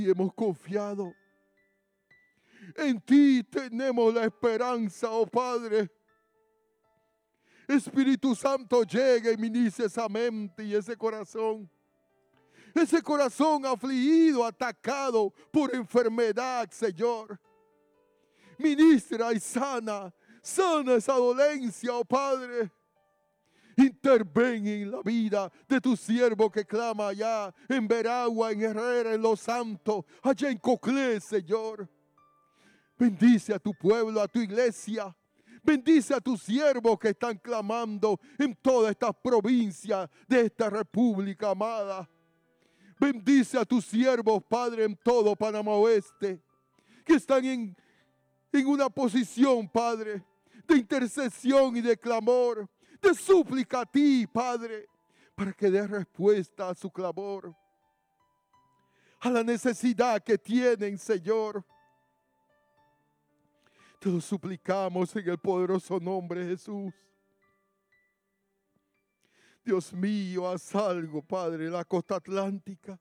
Y hemos confiado. En ti tenemos la esperanza, oh Padre. Espíritu Santo, llega y ministra esa mente y ese corazón. Ese corazón afligido, atacado por enfermedad, Señor. Ministra y sana esa dolencia, oh Padre. Interven en la vida de tu siervo que clama allá en Veragua, en Herrera, en Los Santos, allá en Coclé, Señor. Bendice a tu pueblo, a tu iglesia. Bendice a tus siervos que están clamando en todas estas provincias de esta república amada. Bendice a tus siervos, Padre, en todo Panamá Oeste, que están en una posición, Padre, de intercesión y de clamor, de súplica a ti, Padre, para que dé respuesta a su clamor, a la necesidad que tienen, Señor. Te lo suplicamos en el poderoso nombre de Jesús. Dios mío, haz algo, Padre, en la costa atlántica.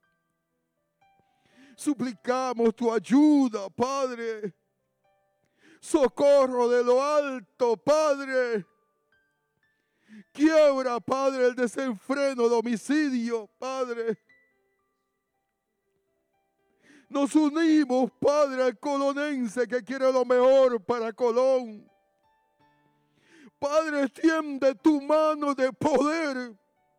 Suplicamos tu ayuda, Padre. Socorro de lo alto, Padre. Quiebra, Padre, el desenfreno de homicidio, Padre. Nos unimos, Padre, al colonense que quiere lo mejor para Colón. Padre, extiende tu mano de poder.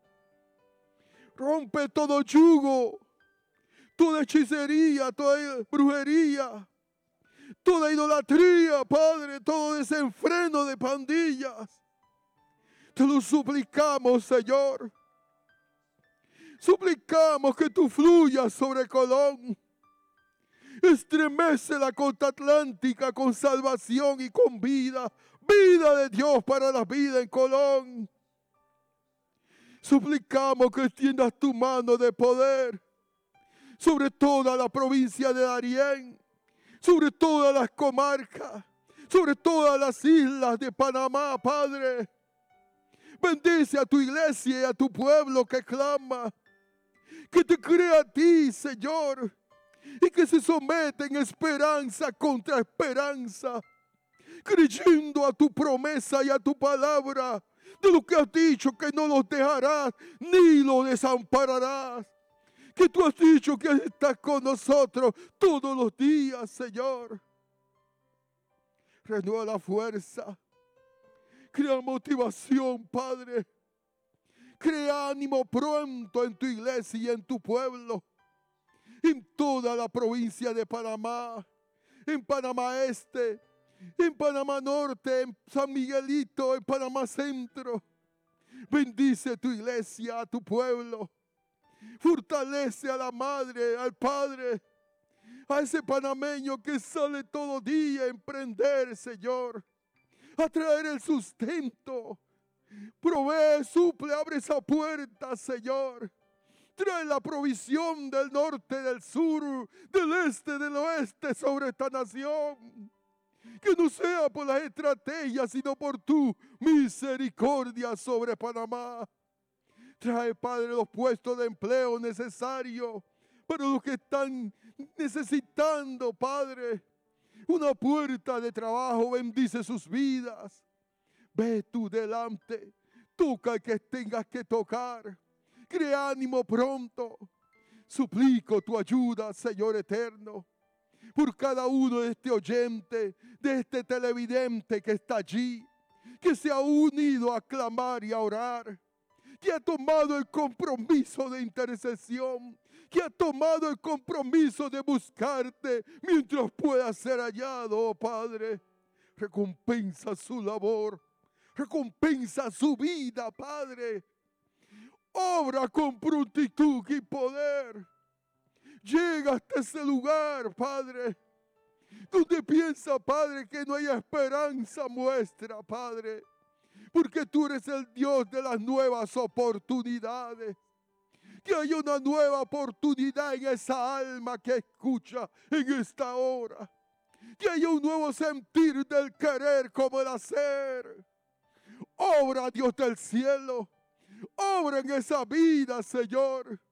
Rompe todo yugo, toda hechicería, toda brujería, toda idolatría, Padre, todo desenfreno de pandillas. Te lo suplicamos, Señor. Suplicamos que tú fluyas sobre Colón. Estremece la costa atlántica con salvación y con vida. Vida de Dios para la vida en Colón. Suplicamos que extiendas tu mano de poder sobre toda la provincia de Darién, sobre todas las comarcas, sobre todas las islas de Panamá, Padre. Bendice a tu iglesia y a tu pueblo que clama, que te cree a ti, Señor, y que se somete en esperanza contra esperanza, creyendo a tu promesa y a tu palabra, de lo que has dicho que no los dejarás ni los desampararás. Que tú has dicho que estás con nosotros todos los días, Señor. Renueva la fuerza. Crea motivación, Padre. Crea ánimo pronto en tu iglesia y en tu pueblo. En toda la provincia de Panamá. En Panamá Este. En Panamá Norte. En San Miguelito. En Panamá Centro. Bendice tu iglesia, a tu pueblo. Fortalece a la madre, al padre, a ese panameño que sale todo día a emprender, Señor, a traer el sustento. Provee, suple, abre esa puerta, Señor. Trae la provisión del norte, del sur, del este, del oeste sobre esta nación. Que no sea por las estrategias, sino por tu misericordia sobre Panamá. Trae, Padre, los puestos de empleo necesarios para los que están necesitando, Padre, una puerta de trabajo. Bendice sus vidas. Ve tú delante. Toca el que tengas que tocar. Crea ánimo pronto. Suplico tu ayuda, Señor eterno, por cada uno de este oyente, de este televidente que está allí, que se ha unido a clamar y a orar, que ha tomado el compromiso de intercesión, que ha tomado el compromiso de buscarte mientras pueda ser hallado, oh Padre. Recompensa su labor, recompensa su vida, Padre. Obra con prontitud y poder. Llega hasta ese lugar, Padre, donde piensa, Padre, que no hay esperanza, muestra, Padre, porque tú eres el Dios de las nuevas oportunidades. Que haya una nueva oportunidad en esa alma que escucha en esta hora. Que haya un nuevo sentir del querer como el hacer. Obra, Dios del cielo. Obra en esa vida, Señor.